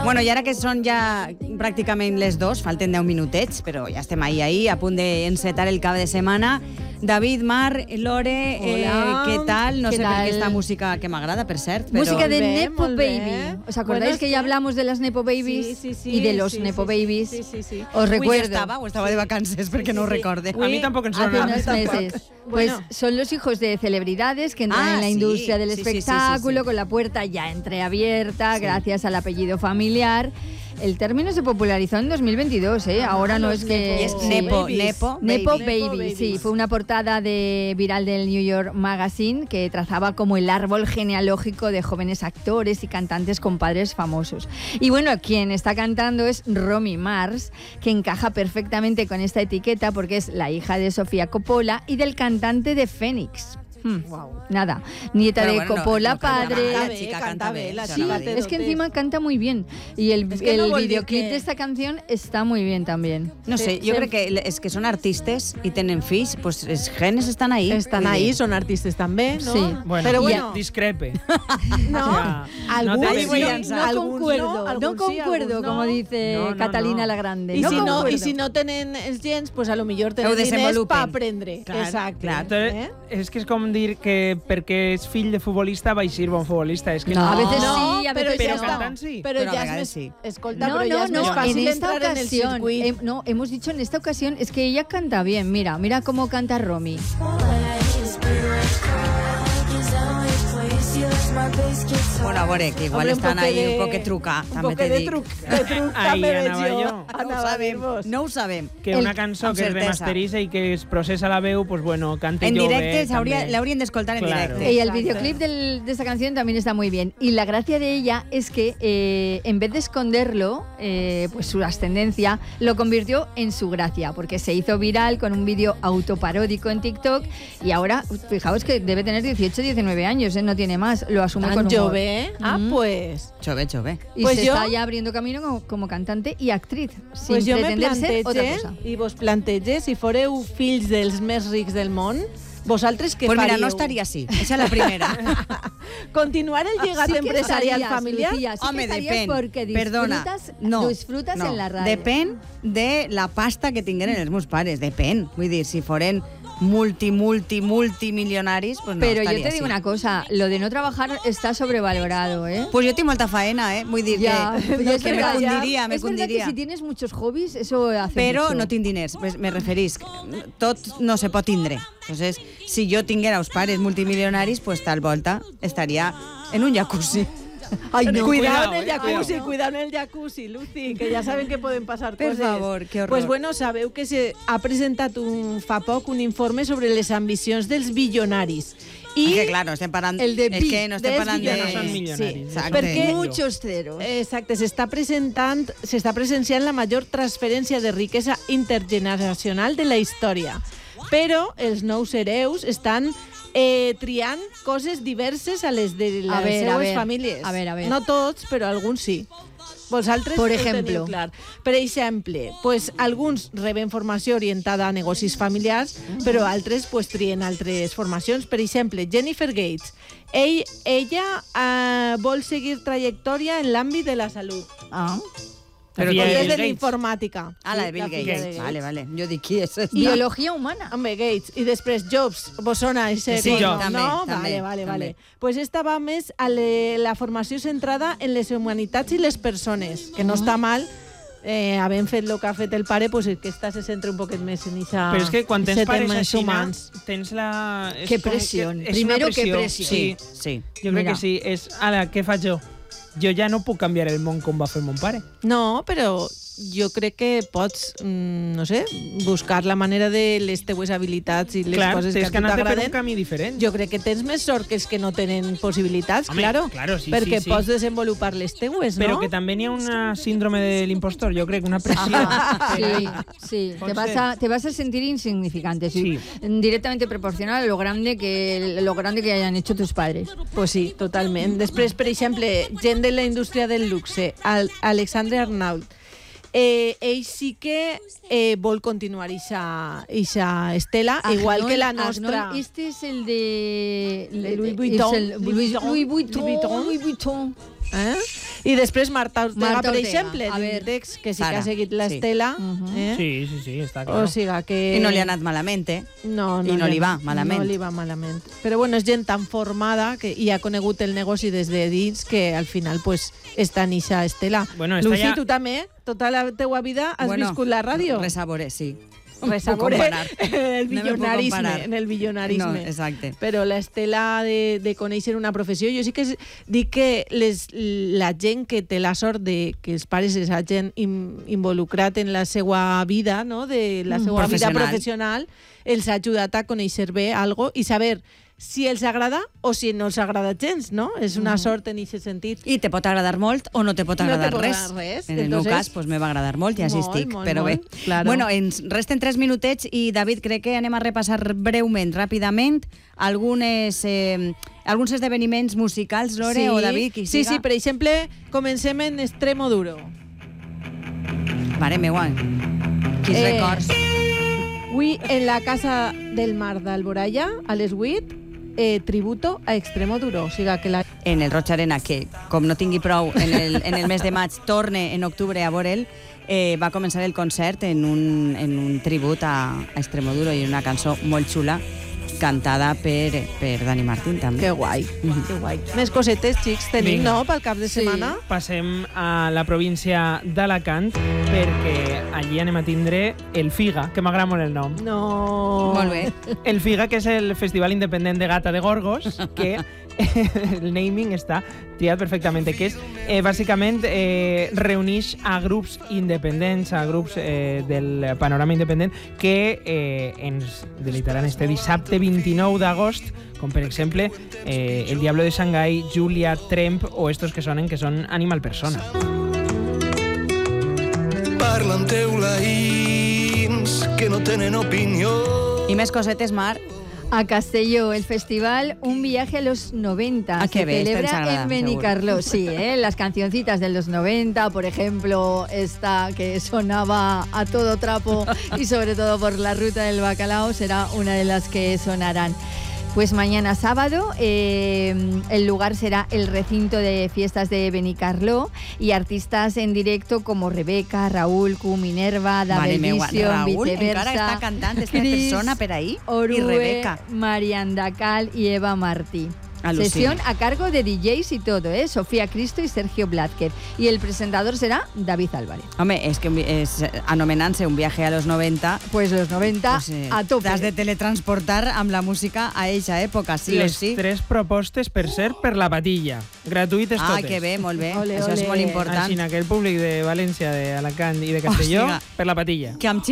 Bueno, i ara que són ja pràcticament les 2, falten 10 minutets, però ja estem ahí, a punt d'encetar el cap de setmana. David, Mar, Lore, ¿qué tal? No sé por qué esta música que me agrada, per cert. Pero... Música de Nepo Baby. ¿Os acordáis que ya hablamos de las Nepo Babies? Sí, y de los Nepo Babies. Sí. Os recuerdo. Estaba de vacances, porque no recorde. A mí tampoco hace unos meses. Pues son los hijos de celebridades que entran en la industria del espectáculo con la puerta ya entreabierta gracias al apellido familiar. El término se popularizó en 2022, ¿eh? Ahora no es que... Es Nepo Baby, sí. Fue una portada viral del New York Magazine que trazaba como el árbol genealógico de jóvenes actores y cantantes con padres famosos. Y bueno, quien está cantando es Romy Mars, que encaja perfectamente con esta etiqueta porque es la hija de Sofía Coppola y del cantante de Phoenix. Nada, nieta de Coppola, padre. Canta bien. Es que encima canta muy bien. Y el videoclip de esta canción está muy bien también. No sé, yo creo que es que son artistas y tienen fills, pues els genes estan ahí. Estan ahí, son artistas también, ¿no? Sí. Bueno, pero bueno, discrepe. No, no concuerdo, como dice Catalina la Grande. Y si no tenen els gens, pues a lo millor tenen diners per aprendre. Exacte. És que és com dir que perquè és fill de futbolista vaig ser bon futbolista. És que a veces sí, a veces pero cantant sí. Pero ya es más, escolta, pero ya es más fácil entrar en el circuito. No, hemos dicho en esta ocasión es que ella canta bien. Mira cómo canta Romy. Bueno, a veure, que igual estan ahí un poc truca, també te dic. De truc també veig jo. No ho sabem. Que una cançó que es remasteritza i que es processa la veu, pues bueno, cante en yo directe bé. l'haurien d'escoltar en directe. Y el videoclip de esta canción también está muy bien. Y la gracia de ella es que en vez de esconderlo, pues su ascendencia, lo convirtió en su gracia, porque se hizo viral con un vídeo autoparódico en TikTok y ahora, fijaos que debe tener 18, 19 años, no tiene más. Lo asume con humor. Pues... Chove. Y pues está ya abriendo camino como cantante y actriz, pues sin jo pretender ser otra cosa. I vos plantege, si foreu fills dels més rics del món, vosaltres què pues faríeu? Mira, no estaria així. Esa es la primera. Continuar el llegat empresarial familiar? Lucía, sí. Home, depèn. Porque disfrutas en la radio. Depèn de la pasta que tingueren els meus pares. Depèn. Vull dir, si foren multimillonaris, pues no pero estaria yo te digo así. una cosa, lo de no trabajar está sobrevalorado, ¿eh? Pues yo tengo molta faena, ¿eh? Vull dir que me cundiria. Es verdad que si tienes muchos hobbies, eso hace Però mucho. no tinc diners, pues me referís. Tot no se pot tindre. Entonces, si jo tinguera els pares multimilionaris, pues tal volta estaria en un jacuzzi. Ay, no, Cuidado, cuidado en el jacuzzi, Lucy, que ya saben que pueden pasar Per coses. favor, que horror. Pues bueno, sabeu que se ha presentat fa poc un informe sobre les ambicions dels bilionaris. I que claro, estem parlant el de és que no estem parlant de... Ja no són milionaris. Exacte. Perquè muchos ceros. Exacte, s'està presenciant la major transferència de riquesa intergeneracional de la història. Però els nous hereus estan triant coses diverses a les de les seues famílies. A ver. No tots, però alguns sí. Vosaltres Por ho ejemplo. teniu clar. Per exemple, pues, alguns reben formació orientada a negocis familiars, però altres pues, trien altres formacions. Per exemple, Jennifer Gates. Ella vol seguir trajectòria en l'àmbit de la salut. Però és de l'informàtica. la de Bill Gates. Vale. Jo dic, qui és? Biología humana. Home, Gates. I després Jobs. Vos sona ese Sí, no? també. Vale. Pues esta va més a la formació centrada en les humanitats i les persones, que no està mal, havent fet el que ha fet el pare, pues aquesta se centra un poquet més en això. Però és que quan tens pares així, tens la... Que pressió. Primero que pressió. Sí. Jo crec que sí. És, ala, què faig jo? Jo ja no puc canviar el món com va fer mon pare. No, però jo crec que pots, no sé, buscar la manera de les teues habilitats i les coses que a tu t'agraden. t'agraden. Per un camí diferent. Jo crec que tens més sort que els que no tenen possibilitats, Home, claro, sí, perquè sí. pots desenvolupar les teues, no? Però que també n'hi ha una síndrome de l'impostor, jo crec, una pressió. Sí. Pot Te vas a sentir insignificante, Sí. Directamente proporcional a lo grande que hayan hecho tus padres. Pues sí, totalment. Després, per exemple, gent de la indústria del luxe, Alexandre Arnault, ell sí que vol continuar ixa estela, igual que la nostra. Este es el de Louis Vuitton. Louis Vuitton. I després Marta Ortega, per Ortega, exemple, a ver. d'Índex, que sí Sara, que ha seguit sí. l'Estela. Sí, està clar. O sigui que... I no li ha anat malament, eh? No, I no li va malament. No li va malament. Però bueno, és gent tan formada i ha conegut el negoci des de dins que al final pues, està en eixa Estela. Bueno, Lucy, ja... tu també, tota la teua vida has viscut la ràdio. Res a veure, sí. Res a veure en el bilionarisme. No, exacte. Però l'Estela de conèixer una professió, jo sí que dic que la gent que té la sort de que els pares els hagin involucrat en la seva vida, no? De la seva vida professional, els ha ajudat a conèixer bé algo i saber si els agrada o si no els agrada gens, no? És una sort en aquest sentit. I te pot agradar molt o no te pot agradar res. En el meu cas, pues, me va agradar molt i així estic. Però bé, claro. Bueno, ens resten 3 minutets i, David, crec que anem a repassar breument, ràpidament, alguns esdeveniments musicals, Lore o David, qui siga. Sí, per exemple, comencem en Extremoduro. Mare meua, quins records. Avui, en la Casa del Mar d'Alboraya, a les 8, tributo a Extremoduro. O sigui que en el Roig Arena, que com no tingui prou en el mes de maig, torne en octubre a veure'l, va començar el concert en un tribut a Extremoduro i una cançó molt xula cantada per Dani Martín, també. Que guai, que guai. Més cosetes, xics, tenim, no?, pel cap de setmana. Passem a la província d'Alacant, perquè allí anem a tindre el FIGA, que m'agrada molt el nom. No. Molt bé. El FIGA, que és el Festival Independent de Gata de Gorgos, que el naming està triat perfectament, que és, bàsicament, reuneix a grups independents, a grups del panorama independent, que ens deleitaran este dissabte 29 d'agost, com per exemple El Diablo de Shanghai, Julia Tremp o estos que sonen, que són Animal Persona. Parlen teulaïns que no tenen opinió. I més cosetes, Mar. A Castelló, el festival Un viaje a los 90. Ah, qué bien, celebra esto ensagrada, en Benicarló. Sí, las cancioncitas de los 90, por ejemplo, esta que sonaba a todo trapo y sobre todo por la ruta del bacalao será una de las que sonarán. Pues mañana sábado el lugar será el recinto de fiestas de Benicarló y artistas en directo como Rebeca, Raúl, Q, Minerva, David Vision, Raúl Viceversa, encara està cantant esta Cris, persona per ahí Orue, i Rebeca. Marianda Cal y Eva Martí. Alucina. Sesión a cargo de DJs y todo, Sofía Cristo y Sergio Blázquez. Y el presentador será David Álvarez. Home, és que anomenant-se Un viaje a los 90... Pues los 90 pues, a tope. T'has de teletransportar amb la música a eixa època, sí Les o sí. 3 propostes, per ser, per la patilla. Gratuïtes totes. Ah, que bé, molt bé. Ole, Això és ole. molt important. Així que el públic de València, d'Alacant i de Castelló, Hòstia. per la patilla. Que amb